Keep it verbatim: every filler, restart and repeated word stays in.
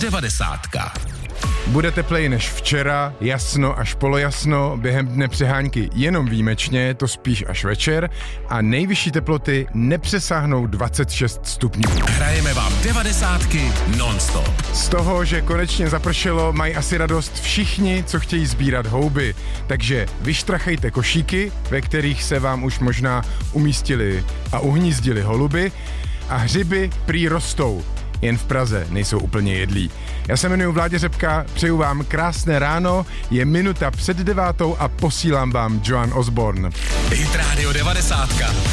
devadesátka. Bude tepleji než včera, jasno až polojasno, během dne přehánky jenom výjimečně, to spíš až večer a nejvyšší teploty nepřesáhnou dvacet šest stupňů. Hrajeme vám devadesátky non-stop. Z toho, že konečně zapršelo, mají asi radost všichni, co chtějí sbírat houby. Takže vyštrachejte košíky, ve kterých se vám už možná umístili a uhnízdili holuby a hřiby prý rostou. Jen v Praze nejsou úplně jedlí. Já se jmenuji Vláďa Řepka, přeju vám krásné ráno, je minuta před devátou a posílám vám Joan Osborne. Hit Radio devadesátka.